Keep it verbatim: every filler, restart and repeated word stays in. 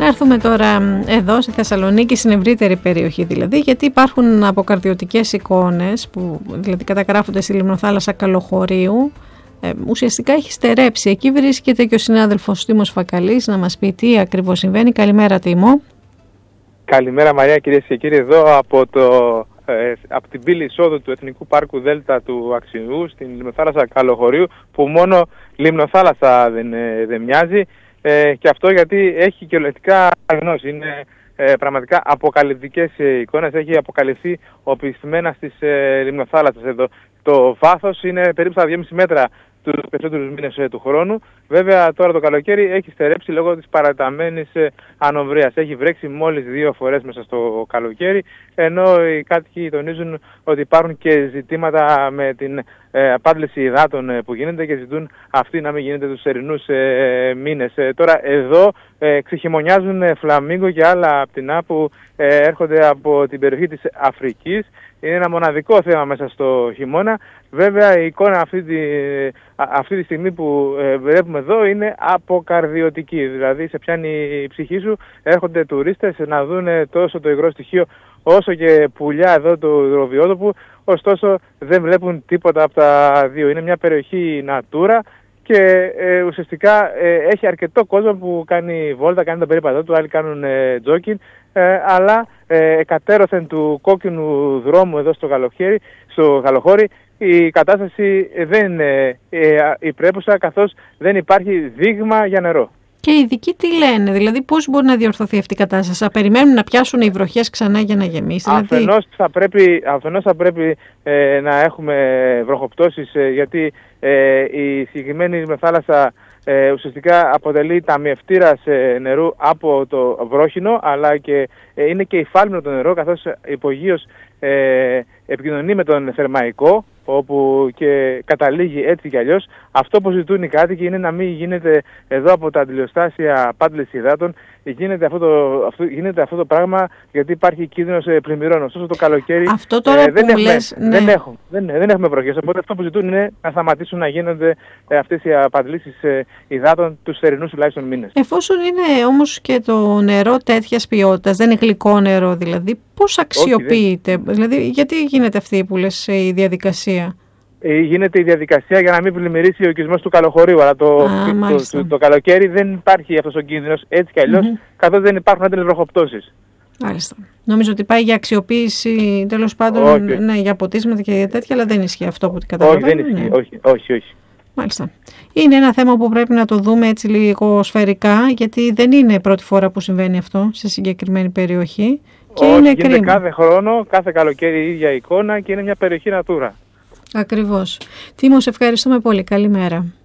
Να έρθουμε τώρα εδώ στη Θεσσαλονίκη, στην ευρύτερη περιοχή δηλαδή, γιατί υπάρχουν αποκαρδιωτικές εικόνες που δηλαδή καταγράφονται στη λιμνοθάλασσα Καλοχωρίου. Ε, ουσιαστικά έχει στερέψει. Εκεί βρίσκεται και ο συνάδελφος Τίμος Φακαλής να μας πει τι ακριβώς συμβαίνει. Καλημέρα, Τίμο. Καλημέρα, Μαρία, κυρίες και κύριοι. Εδώ από, το, ε, από την πύλη εισόδου του Εθνικού Πάρκου Δέλτα του Αξιού στην λιμνοθάλασσα Καλοχωρίου, που μόνο λιμνοθάλασσα δεν, ε, δεν μοιάζει. Ε, και αυτό γιατί έχει κυριολεκτικά γνώση. Είναι ε, πραγματικά αποκαλυπτικές ε, εικόνες. Έχει αποκαλυφθεί ο πυθμένα της ε, λιμνοθάλασσας εδώ. Το βάθος είναι περίπου στα δυόμισι μέτρα τους περισσότερους μήνες ε, του χρόνου. Βέβαια τώρα το καλοκαίρι έχει στερέψει λόγω της παραταμένης ε, ανοβρίας. Έχει βρέξει μόλις δύο φορές μέσα στο καλοκαίρι, ενώ οι κάτοικοι τονίζουν ότι υπάρχουν και ζητήματα με την ε, απάντηση υδάτων ε, που γίνεται και ζητούν αυτή να μην γίνεται τους ερηνούς ε, μήνες. Ε, τώρα εδώ ε, ξεχειμονιάζουν ε, φλαμίγκο και άλλα πτηνά που ε, έρχονται από την περιοχή της Αφρικής. Είναι ένα μοναδικό θέμα μέσα στο χειμώνα. Βέβαια η εικόνα αυτή τη, αυτή τη στιγμή που ε, βλέπουμε εδώ είναι αποκαρδιωτική. Δηλαδή σε πιάνει η ψυχή σου, έρχονται τουρίστες να δουν τόσο το υγρό στοιχείο όσο και πουλιά εδώ του υδροβιότοπου, ωστόσο δεν βλέπουν τίποτα από τα δύο. Είναι μια περιοχή Natura και ε, ουσιαστικά ε, έχει αρκετό κόσμο που κάνει βόλτα, κάνει τον περίπατό του, άλλοι κάνουν ε, τζόκιν, ε, αλλά ε, κατέρωθεν του κόκκινου δρόμου εδώ στο Καλοχώρι, στο Καλοχώρι η κατάσταση δεν είναι ε, υπρέπουσα, καθώς δεν υπάρχει δείγμα για νερό. Και οι ειδικοί τι λένε, δηλαδή πώς μπορεί να διορθωθεί αυτή η κατάσταση? Θα περιμένουν να πιάσουν οι βροχές ξανά για να γεμίσει? Αφενός δηλαδή... θα πρέπει, αφενός θα πρέπει ε, να έχουμε βροχοπτώσεις, ε, γιατί ε, η συγκεκριμένη θάλασσα ε, ουσιαστικά αποτελεί ταμιευτήρας ε, νερού από το βρόχινο, αλλά και ε, είναι και υφάλμηνο το νερό, καθώς υπογείως ε, επικοινωνεί με τον θερμαϊκό, όπου και καταλήγει έτσι κι αλλιώς. Αυτό που ζητούν οι κάτοικοι είναι να μην γίνεται εδώ από τα αντιλιοστάσια πάντληση υδάτων, γίνεται αυτό το, αυτό, γίνεται αυτό το πράγμα γιατί υπάρχει κίνδυνος ε, πλημμυρών. Ωστόσο το καλοκαίρι αυτό τώρα ε, δεν, που έχουμε, λες, ναι. δεν, έχουμε, δεν, δεν έχουμε βροχές, οπότε αυτό που ζητούν είναι να σταματήσουν να γίνονται ε, αυτές οι απαντλήσεις ε, υδάτων τους θερινούς τουλάχιστον μήνες. Εφόσον είναι όμως και το νερό τέτοιας ποιότητας, δεν είναι γλυκό νερό δηλαδή, πώς αξιοποιείται? Όχι, δηλαδή γιατί γίνεται αυτή που λες η διαδικασία? Γίνεται η διαδικασία για να μην πλημμυρίσει ο οικισμός του Καλοχωρίου, αλλά το, Α, το, το, το καλοκαίρι δεν υπάρχει αυτός ο κίνδυνος έτσι κι αλλιώς, mm-hmm. καθώς δεν υπάρχουν έντονες βροχοπτώσεις. Μάλιστα. Νομίζω ότι πάει για αξιοποίηση, τέλος πάντων, όχι. Ναι, για ποτίσματα και για τέτοια, αλλά δεν ισχύει αυτό που καταλαβαίνω. Όχι, δεν ισχύει, ναι. όχι, όχι, όχι. Μάλιστα. Είναι ένα θέμα που πρέπει να το δούμε έτσι λίγο σφαιρικά, γιατί δεν είναι πρώτη φορά που συμβαίνει αυτό σε συγκεκριμένη περιοχή. Και όχι, είναι γίνεται κρίμα. Κάθε χρόνο, κάθε καλοκαίρι η ίδια εικόνα και είναι μια περιοχή Natura. Ακριβώς. Τίμο, σε ευχαριστούμε πολύ. Καλημέρα.